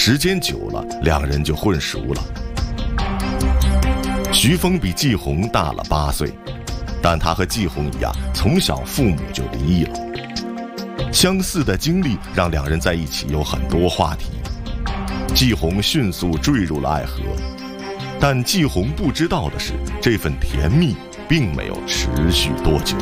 时间久了，两人就混熟了。徐峰比季红大了8岁，但他和季红一样，从小父母就离异了。相似的经历让两人在一起有很多话题。季红迅速坠入了爱河，但季红不知道的是，这份甜蜜并没有持续多久。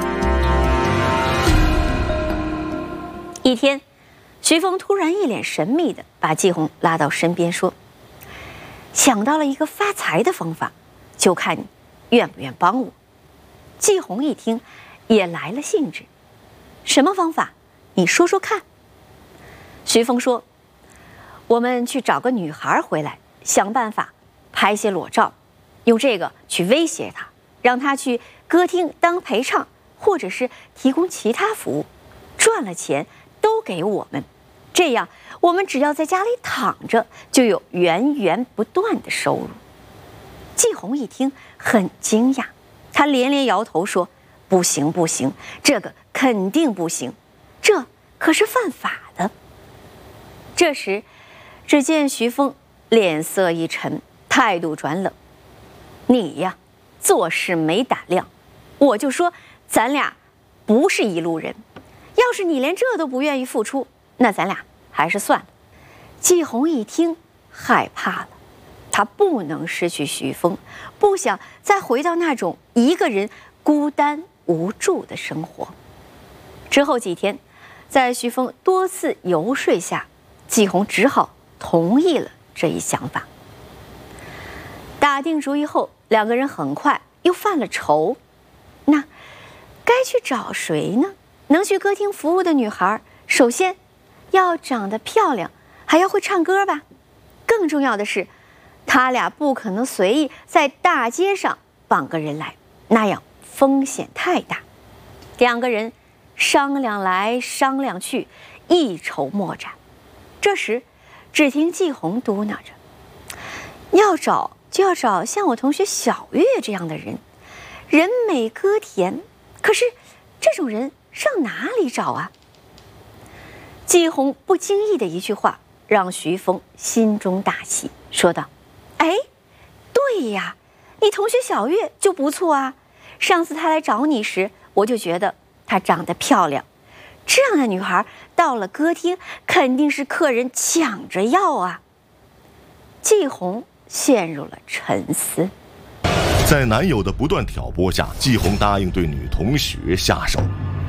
一天，徐峰突然一脸神秘地把季红拉到身边说：“想到了一个发财的方法，就看你愿不愿帮我。”季红一听，也来了兴致：“什么方法？你说说看。”徐峰说：“我们去找个女孩回来，想办法拍些裸照，用这个去威胁她，让她去歌厅当陪唱，或者是提供其他服务，赚了钱都给我们，这样我们只要在家里躺着，就有源源不断的收入。”季红一听很惊讶，他连连摇头说：“不行不行，这个肯定不行，这可是犯法的。”这时，只见徐峰脸色一沉，态度转冷：“你呀，做事没胆量，我就说咱俩不是一路人。要是你连这都不愿意付出，那咱俩还是算了。”季红一听害怕了，他不能失去徐峰，不想再回到那种一个人孤单无助的生活。之后几天，在徐峰多次游说下，季红只好同意了这一想法。打定主意后，两个人很快又犯了愁。那该去找谁呢？能去歌厅服务的女孩，首先要长得漂亮，还要会唱歌吧。更重要的是，他俩不可能随意在大街上绑个人来，那样风险太大。两个人商量来商量去，一筹莫展。这时，只听季红嘟囔着：“要找就要找像我同学小月这样的人，人美歌甜。可是这种人上哪里找啊？”季红不经意的一句话，让徐峰心中大喜，说道：“哎，对呀，你同学小月就不错啊。上次她来找你时，我就觉得她长得漂亮。这样的女孩到了歌厅，肯定是客人抢着要啊。”季红陷入了沉思。 在男友的不断挑拨下，季红答应对女同学下手。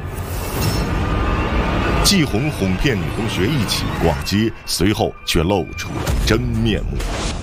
季红哄骗女同学一起逛街，随后却露出了真面目。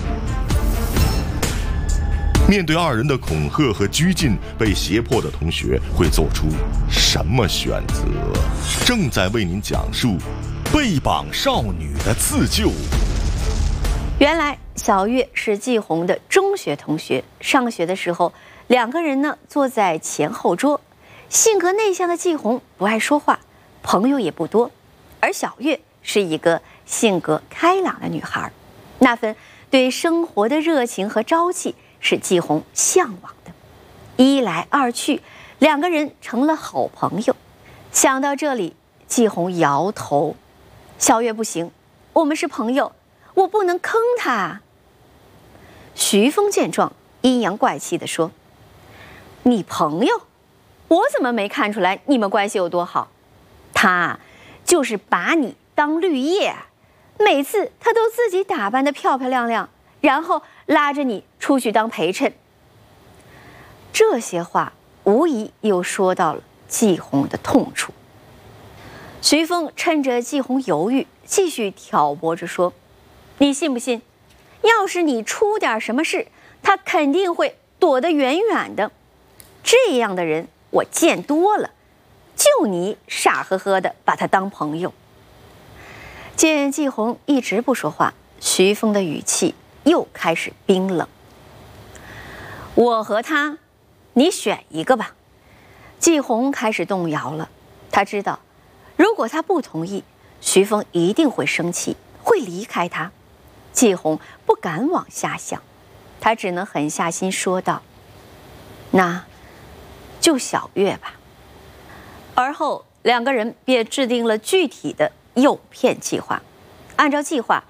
面对二人的恐吓和拘禁，被胁迫的同学会做出什么选择？正在为您讲述被绑少女的自救。 原来小月是季红的中学同学，上学的时候，两个人呢坐在前后桌。性格内向的季红不爱说话，朋友也不多，而小月是一个性格开朗的女孩，那份对生活的热情和朝气是季红向往的。一来二去，两个人成了好朋友。想到这里，季红摇头：“小月不行，我们是朋友，我不能坑她。”徐峰见状，阴阳怪气地说：“你朋友？我怎么没看出来你们关系有多好？他就是把你当绿叶，每次他都自己打扮得漂漂亮亮，然后拉着你出去当陪衬。”这些话无疑又说到了季红的痛处。徐峰趁着季红犹豫，继续挑拨着说：“你信不信？要是你出点什么事，他肯定会躲得远远的。这样的人我见多了，就你傻呵呵的把他当朋友。”见季红一直不说话，徐峰的语气又开始冰冷：“我和他，你选一个吧。”季红开始动摇了，他知道，如果他不同意，徐峰一定会生气，会离开他。季红不敢往下想，他只能狠下心说道：“那就小月吧。”而后两个人便制定了具体的诱骗计划。按照计划，